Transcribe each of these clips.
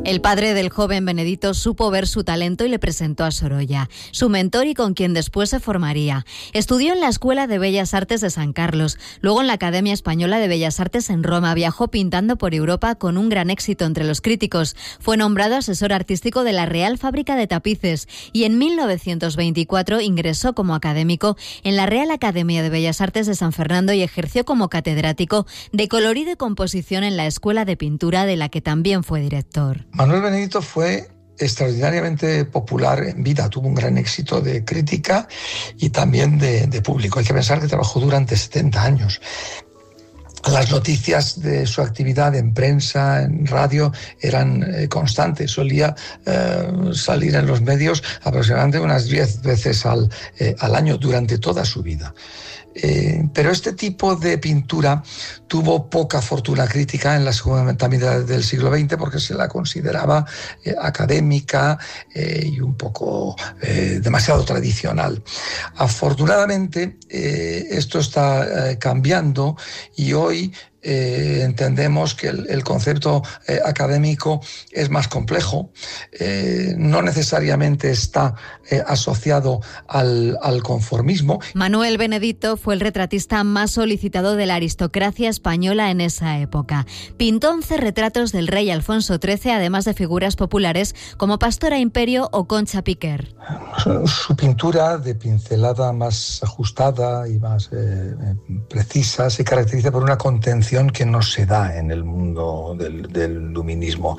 El padre del joven Benedito supo ver su talento y le presentó a Sorolla, su mentor y con quien después se formaría. Estudió en la Escuela de Bellas Artes de San Carlos, luego en la Academia Española de Bellas Artes en Roma. Viajó pintando por Europa con un gran éxito entre los críticos. Fue nombrado asesor artístico de la Real Fábrica de Tapices y en 1924 ingresó como académico en la Real Academia de Bellas Artes de San Fernando y ejerció como catedrático de colorido y composición en la Escuela de Pintura, de la que también fue director. Manuel Benedito fue extraordinariamente popular en vida, tuvo un gran éxito de crítica y también de público. Hay que pensar que trabajó durante 70 años. Las noticias de su actividad en prensa, en radio, eran constantes. Solía salir en los medios aproximadamente unas 10 veces al año durante toda su vida. Pero este tipo de pintura tuvo poca fortuna crítica en la segunda mitad del siglo XX porque se la consideraba académica y un poco demasiado tradicional. Afortunadamente, esto está cambiando y hoy entendemos que el concepto académico es más complejo, no necesariamente está asociado al conformismo. Manuel Benedito fue el retratista más solicitado de la aristocracia española en esa época. Pintó 11 retratos del rey Alfonso XIII, además de figuras populares como Pastora Imperio o Concha Piquer. Su pintura, de pincelada más ajustada y más precisa, se caracteriza por una contención que no se da en el mundo del luminismo.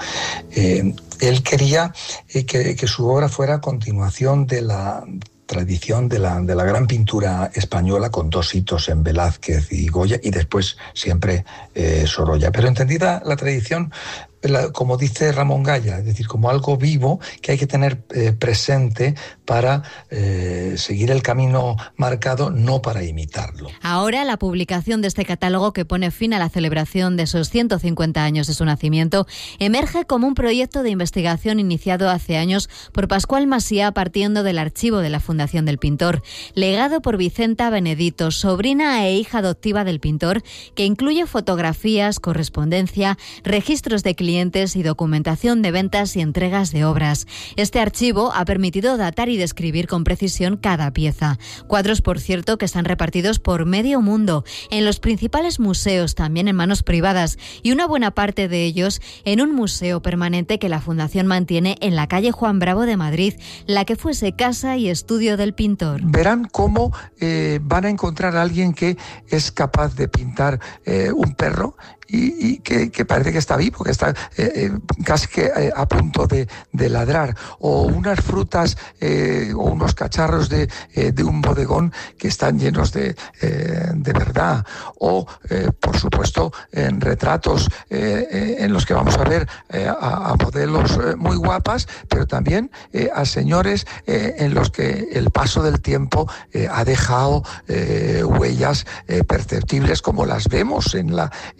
Él quería que su obra fuera continuación de la tradición de la gran pintura española, con 2 hitos en Velázquez y Goya, y después siempre Sorolla. Pero entendida la tradición, como dice Ramón Gaya, es decir, como algo vivo que hay que tener presente para seguir el camino marcado, no para imitarlo. Ahora la publicación de este catálogo, que pone fin a la celebración de esos 150 años de su nacimiento, emerge como un proyecto de investigación iniciado hace años por Pascual Macià, partiendo del archivo de la Fundación del Pintor, legado por Vicenta Benedito, sobrina e hija adoptiva del pintor, que incluye fotografías, correspondencia, registros de clientes y documentación de ventas y entregas de obras. Este archivo ha permitido datar y describir con precisión cada pieza. Cuadros, por cierto, que están repartidos por medio mundo, en los principales museos, también en manos privadas, y una buena parte de ellos en un museo permanente que la Fundación mantiene en la calle Juan Bravo de Madrid, la que fuese casa y estudio del pintor. Verán cómo van a encontrar a alguien que es capaz de pintar un perro y que parece que está vivo, que está casi que a punto de ladrar, o unas frutas o unos cacharros de un bodegón que están llenos de verdad, o por supuesto en retratos en los que vamos a ver a modelos muy guapas, pero también a señores en los que el paso del tiempo ha dejado huellas perceptibles, como las vemos en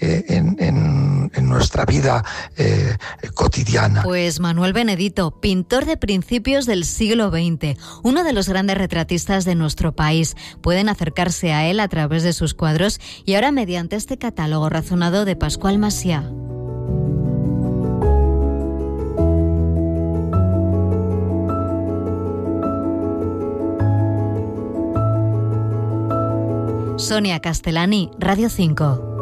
nuestra vida cotidiana. Pues Manuel Benedito, pintor de principios del siglo XX, uno de los grandes retratistas de nuestro país. Pueden acercarse a él a través de sus cuadros y ahora mediante este catálogo razonado de Pascual Macià. Sonia Castellani, Radio 5.